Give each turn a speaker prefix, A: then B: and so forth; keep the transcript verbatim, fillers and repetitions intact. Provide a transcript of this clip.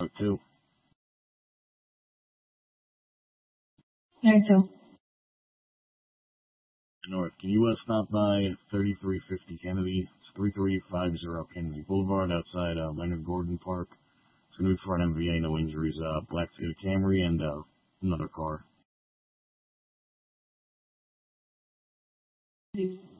A: Oh, two.
B: Nine two.
A: North. Can you uh, stop by thirty-three fifty Kennedy? It's three three five zero Kennedy Boulevard outside uh, Leonard Gordon Park. It's going to be for an M V A, no injuries. Uh, black Toyota Camry and uh, another car.